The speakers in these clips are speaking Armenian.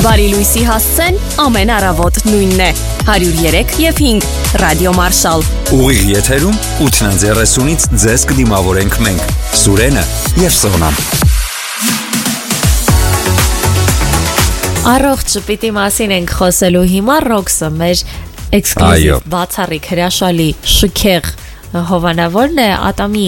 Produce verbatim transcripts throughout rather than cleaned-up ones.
Բարի լույսի հասցեն ամեն առավոտ նույնն է հարյուր երեք և հինգ Ռադիո Մարշալ Ուղիղ եթերում ութ երեսունից ձեզ կդիմավորենք մենք Սուրենը և Սոնան Առողջ պիտի մասին ենք խոսելու հիմա Ռոքսը մեր էքսկլյուզիվ բացառիկ հրաշալի շքեղ հովանավորն է Ատամի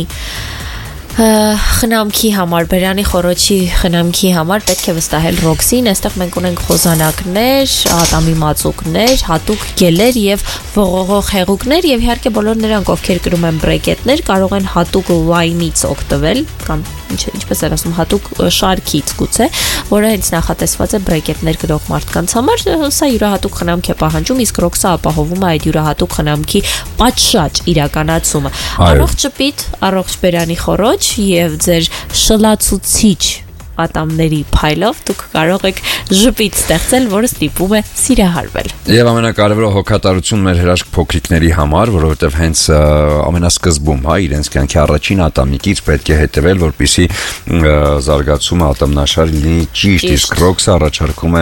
խնամքի համար, բերանի խորոչի խնամքի համար պետք է վստահել Ռոքսին, այստեղ մենք ունենք խոզանակներ, ատամի մածուկներ, հատուկ գելեր եւ ողողող հեղուկներ եւ իհարկե բոլոր նրանք, ովքեր կրում են բրեկետներ, կարող են հատուկ վայնից օգտվել կամ ինչ ինչպես էր ասում, հատուկ շարքից գուցե, որը հենց նախատեսված է բրեկետներ կրող մարդկանց համար, սա յուրահատուկ խնամք է պահանջում, իսկ Ռոքսը ապահովում է այդ յուրահատուկ խնամքի պատշաճ իրականացումը։ Առողջ ճպիտ, առողջ բերանի խորոչ եւ ձեր շլացուցիչ ատամների փայլով դուք կարող եք ժպիտ ստեղծել, որը ստիպում է սիրահարվել։ Եվ ամենակարևորը հոգատարություն մեր հրաշք փոքրիկների համար, որովհետև հենց ամենասկզբում, հա, իրենց կյանքի առաջին ատամիկից պետք է հետևել, որպեսզի զարգացումը ատամնաշար լինի ճիշտ, իսկ Ռոքսը առաջարկում է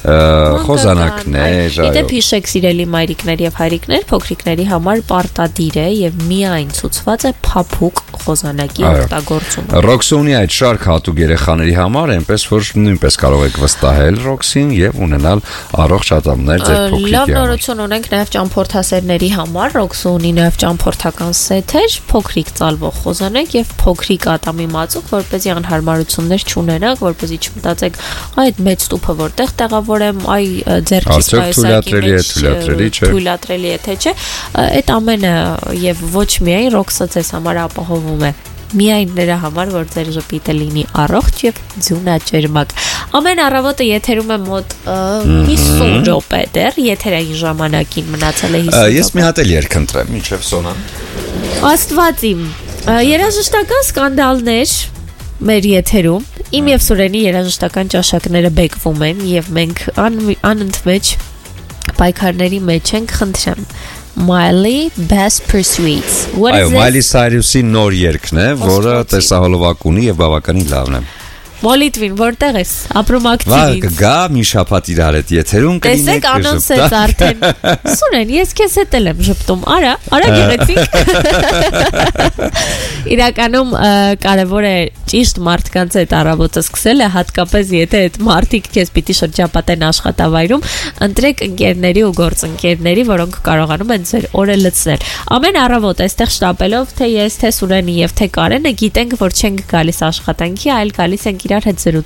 խոզանակներ, այո։ Դեպ հիշեք սիրելի մայրիկներ եւ հայրիկներ, փոքրիկների համար պարտադիր է եւ միայն ցուցված է փափուկ խոզանակի օգտագործումը։ Ռոքսը ունի այդ շարք հատուկ երեխաների համար, այնպես որ նույնպես կարող եք վստահել Ռոքսին եւ ունենալ առողջ ատամներ ձեր փոքրիկի համար։ Լավ նորություն ունենք նաեւ ճամփորդասերների համար, Ռոքսը ունի նաեւ ճամփորդական սեթեր, փոքրիկ ծալվող խոզանակ եւ փոքրիկ ատամի մածուկ, որպեսզի անհարմարություններ չունենաք, որպեսզի չմտածեք, այդ մեծ տուփը որտեղ տեղավորեմ, այ ձեռքից պայուսակի մեջ թույլատրելի չէ։ Թույլատրելի է թե չէ։ Այդ ամենը եւ ոչ միայն Ռոքսը ձեզ համար ապահովում է միայն նրա համար, որ ձեր ժպիտը լինի առողջ եւ ձյունաճերմակ։ Ամեն առավոտը եթերում է մոտ հիսուն րոպե դեռ, եթերային ժամանակին մնացել է հիսուն րոպե։ Ես մի հատ էլ երգ ընտրեմ, ինչեւ Սոնան։ Աստված իմ, երաժշտական սկանդալներ մեր եթերում, իմ եւ Սուրենի երաժշտական ճաշակները բեկվում են եւ մենք անընդմեջ պայքարների մեջ ենք, խնդրեմ Miley Best Pursuits. Այո, Miley Cyrus-ի նոր երգն է, որը տեսահոլովակ ունի եւ բավականին լավն է։ Մոլիտվին որտեղ ես? Ապրում ակտիվից։ Վա կգա մի շաբաթ իր հետ եթերում կլինեք ժպտում։ Տեսեք անոնսեց արդեն։ Սուրեն, ես քեզ հետ եմ ժպտում։ Արա, արա գեղեցիկ։ Իրականում կարևոր է ճիշտ մարդկանց հետ առավոտը սկսելը, հատկապես եթե այդ մարդիկ քեզ պիտի շրջապատեն աշխատավայրում, ընտրեք ընկերների ու գործընկերների, որոնք կարողանում են ձեր օրը լցնել։ Ամեն առավոտ այստեղ շտապելով, թե ես, թե Սուրենի եւ թե Կարենը գիտենք, որ չենք գալիս աշխատանքի, այլ գալիս ենք իրար հետ